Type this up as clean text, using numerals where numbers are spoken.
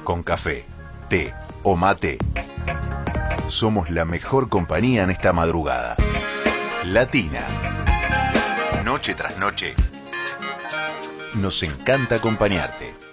con café, té o mate, somos la mejor compañía en esta madrugada. Latina. Noche tras noche. Nos encanta acompañarte.